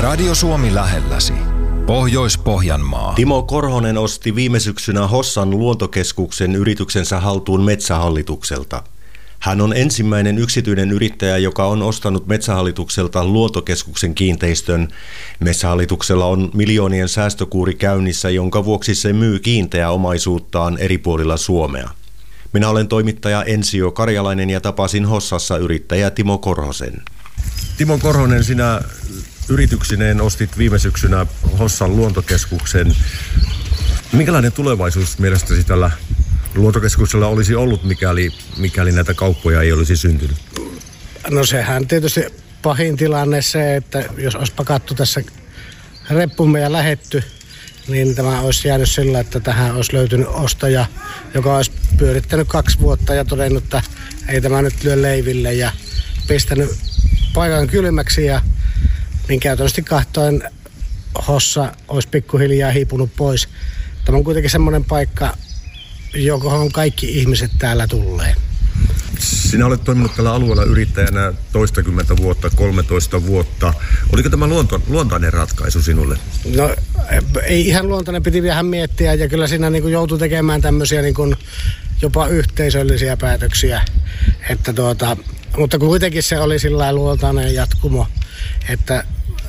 Radio Suomi lähelläsi. Pohjois-Pohjanmaa. Timo Korhonen osti viime syksynä Hossan luontokeskuksen yrityksensä haltuun Metsähallitukselta. Hän on ensimmäinen yksityinen yrittäjä, joka on ostanut Metsähallitukselta luontokeskuksen kiinteistön. Metsähallituksella on miljoonien säästökuuri käynnissä, jonka vuoksi se myy kiinteää omaisuuttaan eri puolilla Suomea. Minä olen toimittaja Ensio Karjalainen ja tapasin Hossassa yrittäjä Timo Korhosen. Timo Korhonen, sinä yrityksineen ostit viime syksynä Hossan luontokeskuksen. Minkälainen tulevaisuus mielestäsi tällä luontokeskuksella olisi ollut, mikäli näitä kauppoja ei olisi syntynyt? No sehän tietysti pahin tilanne se, että jos olisi pakattu tässä reppumme ja lähetty, niin tämä olisi jäänyt sillä, että tähän olisi löytynyt ostaja, joka olisi pyörittänyt 2 vuotta ja todennut, että ei tämä nyt lyö leiville ja pistänyt paikan kylmäksi ja niin käytännössä kahtoen Hossa olisi pikkuhiljaa hiipunut pois. Tämä on kuitenkin semmoinen paikka, johon kaikki ihmiset täällä tulee. Sinä olet toiminut tällä alueella yrittäjänä toistakymmentä vuotta, 13 vuotta. Oliko tämä luontainen ratkaisu sinulle? No ei ihan luontainen, piti vähän miettiä ja kyllä siinä niin kuin joutui tekemään tämmöisiä niin kuin jopa yhteisöllisiä päätöksiä. Että mutta kuitenkin se oli sillä luontainen jatkumo, että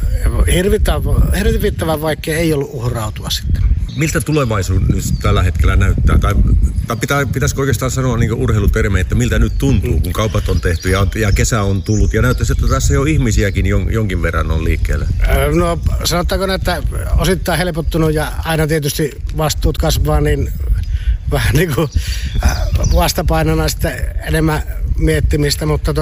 hirvittävän vaikea ei ollut uhrautua sitten. Miltä tulevaisuus nyt tällä hetkellä näyttää? Tai pitäisikö oikeastaan sanoa niin urheilutermejä, että miltä nyt tuntuu, kun kaupat on tehty ja kesä on tullut ja näyttäisi, että tässä jo ihmisiäkin jonkin verran on liikkeellä? No sanottaako, että osittain helpottunut ja aina tietysti vastuut kasvaa, niin vähän niin kuin vastapainona sitten enemmän miettimistä, mutta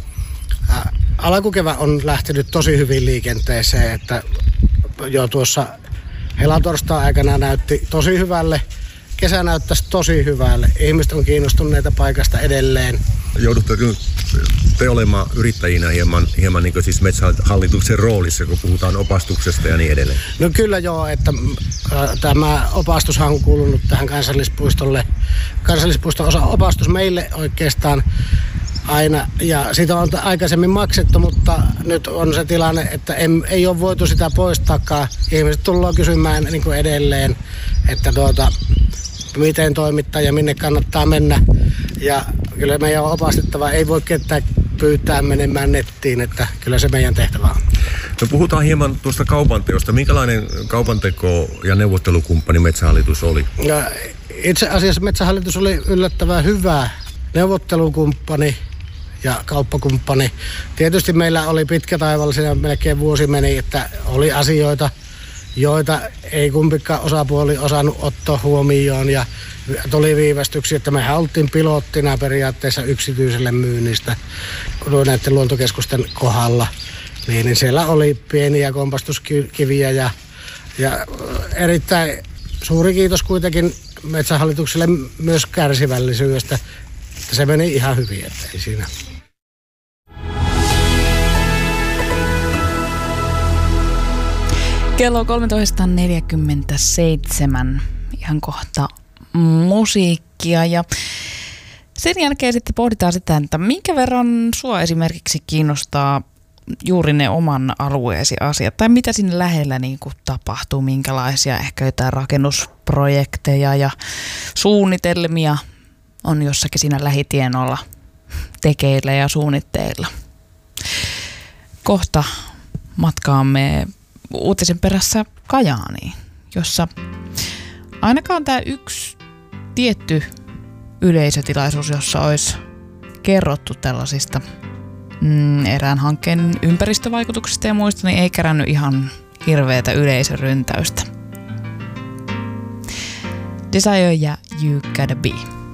alkukevä on lähtenyt tosi hyvin liikenteeseen, että jo tuossa helatorstain aikana näytti tosi hyvälle, kesä näyttäisi tosi hyvälle. Ihmiset on kiinnostuneita paikasta edelleen. Joudutteko te olemaan yrittäjinä hieman niin kuin siis Metsähallituksen roolissa, kun puhutaan opastuksesta ja niin edelleen? No kyllä joo, että tämä opastushan on kuulunut tähän kansallispuistolle. Kansallispuiston osa opastus meille oikeastaan aina, ja sitä on aikaisemmin maksettu, mutta nyt on se tilanne, että ei ole voitu sitä poistaakaan. Ihmiset tullaan kysymään niin kuin edelleen, että miten toimittaa ja minne kannattaa mennä. Ja kyllä meidän on opastettava, ei voi ketään pyytää menemään nettiin, että kyllä se meidän tehtävä on. No puhutaan hieman tuosta kaupanteosta. Minkälainen kaupanteko ja neuvottelukumppani Metsähallitus oli? No, itse asiassa Metsähallitus oli yllättävän hyvä neuvottelukumppani ja kauppakumppani. Tietysti meillä oli pitkä taival, siinä melkein vuosi meni, että oli asioita, joita ei kumpikaan osapuoli osannut ottaa huomioon ja tuli viivästyksiä, että mehän oltiin pilottina periaatteessa yksityiselle myynnistä näiden luontokeskusten kohdalla. Niin siellä oli pieniä kompastuskiviä ja erittäin suuri kiitos kuitenkin Metsähallitukselle myös kärsivällisyydestä, että se meni ihan hyvin, että ei siinä. Kello 13.47, ihan kohta musiikkia ja sen jälkeen sitten pohditaan sitä, että minkä verran sua esimerkiksi kiinnostaa juuri ne oman alueesi asiat tai mitä sinne lähellä niin kuin tapahtuu, minkälaisia ehkä jotain rakennusprojekteja ja suunnitelmia on jossakin siinä lähitienolla tekeillä ja suunnitteilla. Kohta matkaamme uutisen perässä Kajaaniin, jossa ainakaan tämä yksi tietty yleisötilaisuus, jossa olisi kerrottu tällaisista erään hankkeen ympäristövaikutuksista ja muista, niin ei kerännyt ihan hirveätä yleisöryntäystä. Desire ja You Gotta Be.